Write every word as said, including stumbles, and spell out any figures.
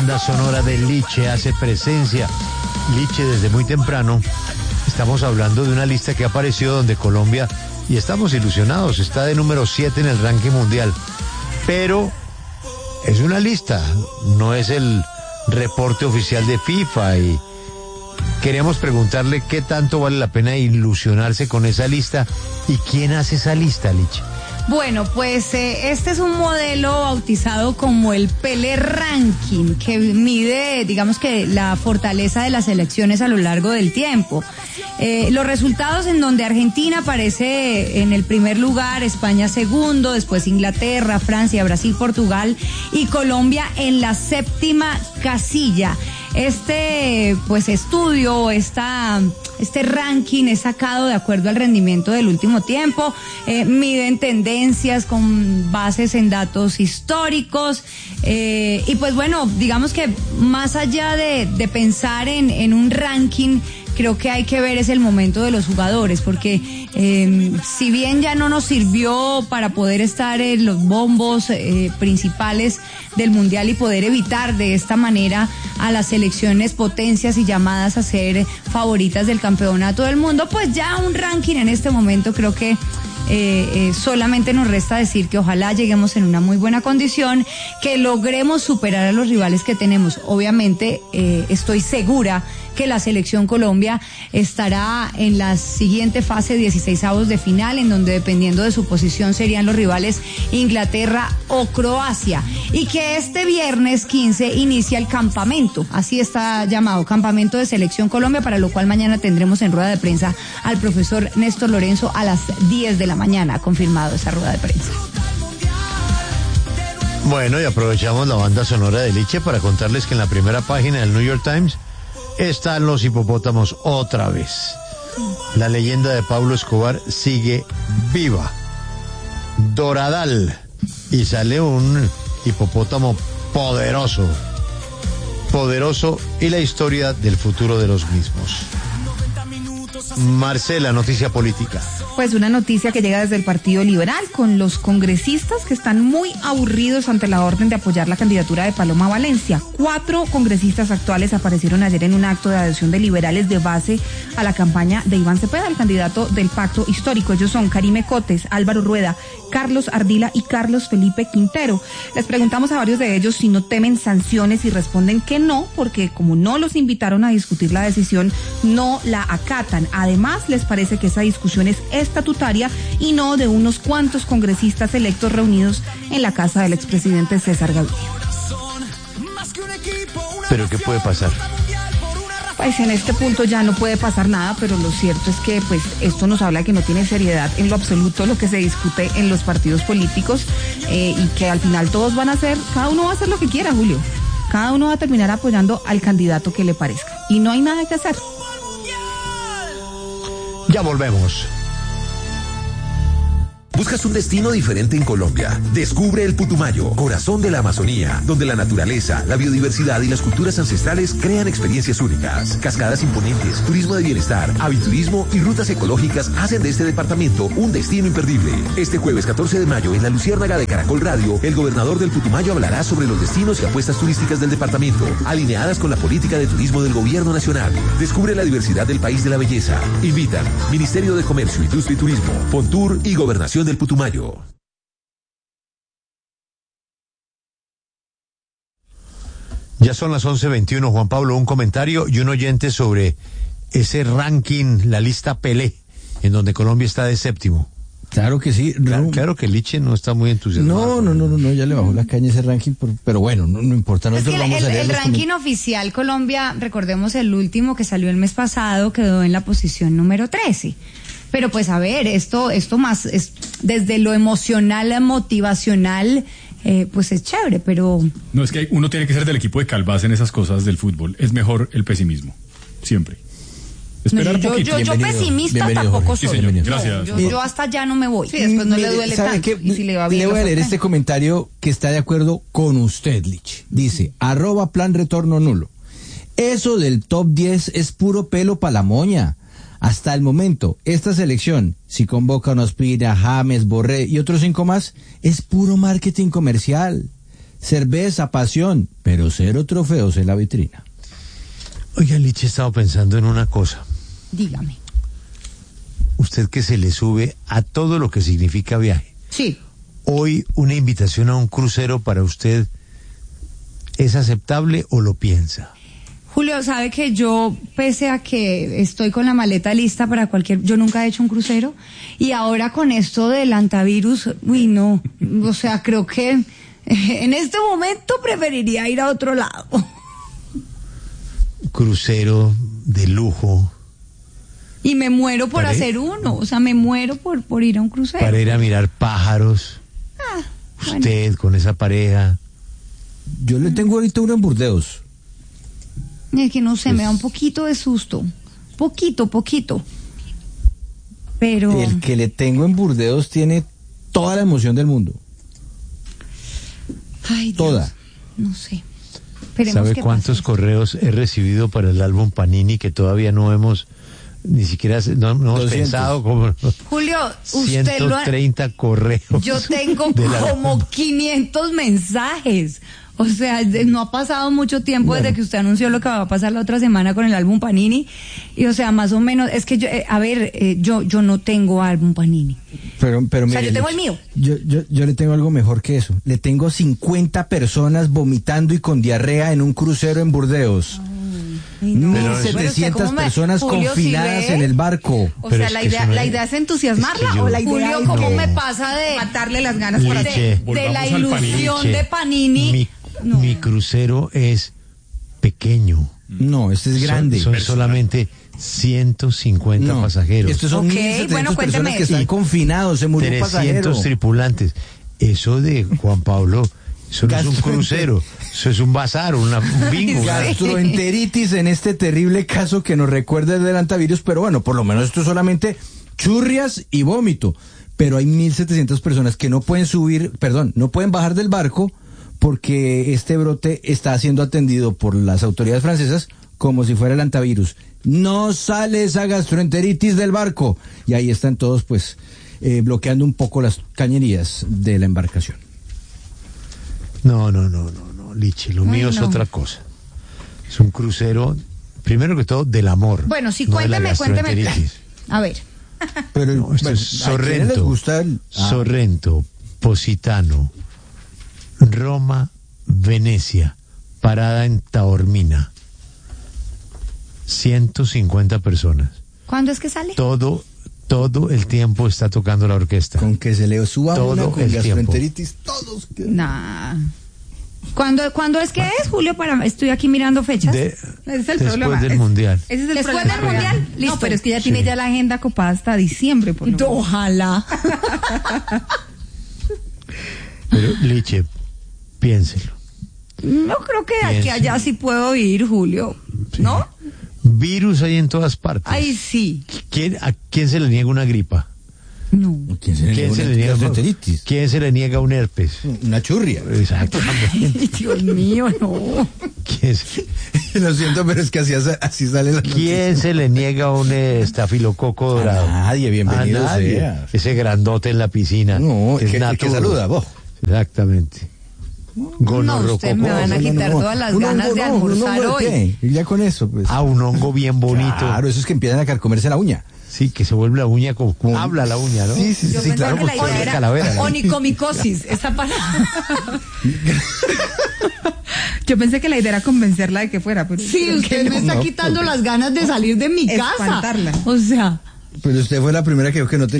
banda sonora de Liche hace presencia. Liche desde muy temprano. Estamos hablando de una lista que apareció donde Colombia, y estamos ilusionados, está de número siete en el ranking mundial. Pero es una lista, no es el reporte oficial de FIFA, y queremos preguntarle qué tanto vale la pena ilusionarse con esa lista y quién hace esa lista, Liche. Bueno, pues eh, este es un modelo bautizado como el Pelé Ranking, que mide, digamos que la fortaleza de las selecciones a lo largo del tiempo. Eh, los resultados en donde Argentina aparece en el primer lugar, España segundo, después Inglaterra, Francia, Brasil, Portugal y Colombia en la séptima casilla. Este pues estudio, esta, este ranking es sacado de acuerdo al rendimiento del último tiempo, eh, miden tendencias con bases en datos históricos, eh, y pues bueno, digamos que más allá de, de pensar en, en un ranking, creo que hay que ver es el momento de los jugadores, porque eh, si bien ya no nos sirvió para poder estar en los bombos eh, principales del Mundial y poder evitar de esta manera a las selecciones potencias y llamadas a ser favoritas del campeonato del mundo, pues ya un ranking en este momento creo que Eh, eh, solamente nos resta decir que ojalá lleguemos en una muy buena condición, que logremos superar a los rivales que tenemos. Obviamente eh, estoy segura que la selección Colombia estará en la siguiente fase, dieciseisavos de final, en donde dependiendo de su posición serían los rivales Inglaterra o Croacia, y que este viernes quince inicia el campamento, así está llamado, Campamento de Selección Colombia, para lo cual mañana tendremos en rueda de prensa al profesor Néstor Lorenzo a las diez de la mañana, ha confirmado esa rueda de prensa. Bueno, y aprovechamos la banda sonora de Liche para contarles que en la primera página del New York Times están los hipopótamos otra vez. La leyenda de Pablo Escobar sigue viva. Doradal. Y sale un hipopótamo poderoso. Poderoso y la historia del futuro de los mismos. Marcela, noticia política. Pues una noticia que llega desde el Partido Liberal, con los congresistas que están muy aburridos ante la orden de apoyar la candidatura de Paloma Valencia. Cuatro congresistas actuales aparecieron ayer en un acto de adhesión de liberales de base a la campaña de Iván Cepeda, el candidato del Pacto Histórico. Ellos son Karime Cotes, Álvaro Rueda, Carlos Ardila y Carlos Felipe Quintero. Les preguntamos a varios de ellos si no temen sanciones y responden que no, porque como no los invitaron a discutir la decisión, no la acatan. Además, les parece que esa discusión es estatutaria y no de unos cuantos congresistas electos reunidos en la casa del expresidente César Gaviria. ¿Pero qué puede pasar? Pues en este punto ya no puede pasar nada, pero lo cierto es que pues esto nos habla de que no tiene seriedad en lo absoluto lo que se discute en los partidos políticos, eh, y que al final todos van a hacer, cada uno va a hacer lo que quiera, Julio. Cada uno va a terminar apoyando al candidato que le parezca. Y no hay nada que hacer. Ya volvemos. ¿Buscas un destino diferente en Colombia? Descubre el Putumayo, corazón de la Amazonía, donde la naturaleza, la biodiversidad y las culturas ancestrales crean experiencias únicas. Cascadas imponentes, turismo de bienestar, aviturismo y rutas ecológicas hacen de este departamento un destino imperdible. Este jueves catorce de mayo en la Luciérnaga de Caracol Radio, el gobernador del Putumayo hablará sobre los destinos y apuestas turísticas del departamento, alineadas con la política de turismo del gobierno nacional. Descubre la diversidad del país de la belleza. Invitan Ministerio de Comercio, Industria y Turismo, Fontur y Gobernación del Putumayo. Ya son las once veintiuno, Juan Pablo, un comentario y un oyente sobre ese ranking, la lista Pelé, en donde Colombia está de séptimo. Claro que sí. Claro, no, claro que Liche no está muy entusiasmado. No, no, no, no, no, ya le bajó la caña ese ranking, por, pero bueno, no, no importa. Nosotros es que vamos el, a leer el los ranking coment- oficial Colombia, recordemos el último que salió el mes pasado, quedó en la posición número trece. Pero pues a ver, esto, esto más es desde lo emocional, motivacional, eh, pues es chévere, pero... No, es que uno tiene que ser del equipo de Calvás en esas cosas del fútbol. Es mejor el pesimismo, siempre. Esperar No, yo, poquito. yo, yo pesimista tampoco soy. Sí, señor. No, Gracias. yo, yo hasta allá no me voy. Sí, después no le duele ¿Sabe tanto. qué? Y si le va bien, Le voy a lo leer sorprende. este comentario que está de acuerdo con usted, Lich. Dice, arroba plan retorno nulo. Eso del top diez es puro pelo pa' la moña. Hasta el momento, esta selección, si convoca a Ospina, James, Borré y otros cinco más, es puro marketing comercial. cerveza, pasión, pero cero trofeos en la vitrina. Oiga, Liche, he estado pensando en una cosa. Dígame. Usted que se le sube a todo lo que significa viaje. Sí. Hoy una invitación a un crucero para usted, ¿es aceptable o lo piensa? Julio, sabe que yo, pese a que estoy con la maleta lista para cualquier, yo nunca he hecho un crucero, y ahora con esto del antivirus, uy, no, o sea, creo que en este momento preferiría ir a otro lado. Crucero de lujo. Y me muero por ¿Para hacer ir? uno, o sea, me muero por, por ir a un crucero. Para ir a mirar pájaros. Ah, Usted bueno. con esa pareja. Yo le tengo ahorita uno en Burdeos. Es que no sé, Pues- me da un poquito de susto, poquito, poquito. Pero... El que le tengo en Burdeos tiene toda la emoción del mundo. Ay, Dios, Toda. no sé. Esperemos ¿Sabe que cuántos pase. correos he recibido para el álbum Panini que todavía no hemos, ni siquiera no, no hemos doscientos. pensado como Julio, usted lo ha... ciento treinta correos? Yo tengo del como álbum. quinientos mensajes. O sea, de- no ha pasado mucho tiempo desde que usted anunció lo que va a pasar la otra semana con el álbum Panini. Y o sea, más o menos, es que yo, eh, a ver, eh, yo yo no tengo álbum Panini. Pero, pero O sea, mire, yo tengo Lich, el mío. Yo, yo, yo le tengo algo mejor que eso. Le tengo cincuenta personas vomitando y con diarrea en un crucero en Burdeos. Ay, no. Pero mil eso- setecientas Bueno, ¿usted cómo me- personas Julio, confinadas ¿sí ve? en el barco. O Pero sea, es la que idea, eso no la es- idea es entusiasmarla es que yo- o la idea Julio, es ¿cómo no. me pasa de, matarle las ganas por Liche. hacer? de, de la Volvamos al Panini. ilusión Che, de Panini? Mi, No. mi crucero es pequeño. No, este es Son- grande. Son, solamente ciento cincuenta No, pasajeros. estos son Ok, mil setecientas bueno, cuénteme. personas que están Y confinados, se murió un pasajero. trescientos tripulantes. Eso de Juan Pablo, eso no es un Gastroenter- crucero, eso es un bazar, una, un bingo. una- Gastroenteritis en este terrible caso que nos recuerda el del antivirus, pero bueno, por lo menos esto es solamente churrias y vómito. Pero hay mil setecientas personas que no pueden subir, perdón, no pueden bajar del barco porque este brote está siendo atendido por las autoridades francesas como si fuera el antivirus. No sale esa gastroenteritis del barco. Y ahí están todos pues eh, bloqueando un poco las cañerías de la embarcación. No, no, no, no, no, Lichi, lo Ay, mío es no. otra cosa. Es un crucero, primero que todo, del amor. Bueno, sí, no de la cuénteme, cuénteme. gastroenteritis. A ver. Pero No, esto bueno, es ¿a quiénes les Sorrento, gusta el- ah. Sorrento, Positano, Roma, Venecia, parada en Taormina. ciento cincuenta personas. ¿Cuándo es que sale? Todo, todo el tiempo está tocando la orquesta. Con que se le suba Todo una con el gastroenteritis, todos quedan. Nah. ¿Cuándo, ¿Cuándo es que es, Julio? Para, estoy aquí mirando fechas. De- Ese es el después problema. del Es- Mundial. Ese es el Después problema del Mundial, real. listo. No, pero es que ya tiene Sí. ya la agenda copada hasta diciembre, por lo menos. Ojalá. Pero, Liche, piénselo. No creo que de aquí a Pienso. allá sí puedo ir, Julio. Sí. ¿No? Virus hay en todas partes. Ay, sí. ¿Quién, ¿A quién se le niega una gripa? No. ¿Quién se le ¿Quién niega se una le niega gastroenteritis? ¿Quién se le niega un herpes? Una churria. Exactamente. Ay, Dios mío, no. ¿Quién, se- Lo siento, pero es que así, así sale la quién se le niega un eh, estafilococo dorado? nadie, bienvenido A nadie. sea. Ese grandote en la piscina. No, el es que, el que natural. saluda, vos. Exactamente. No, usted me van a quitar todas las ganas de almorzar hoy. Y ya con eso, pues. Ah, un hongo bien bonito. Claro, eso es que empiezan a carcomerse la uña. Sí, que se vuelve la uña como, como habla la uña, ¿no? Sí, sí, Yo sí, pensaba claro. que la porque- idea era calavera, ¿no? onicomicosis, esa palabra. Yo pensé que la idea era convencerla de que fuera, pero Sí, creo usted que me no. está quitando las ganas de salir de mi casa. Espantarla. O sea, Pero usted fue la primera que dijo que no tenía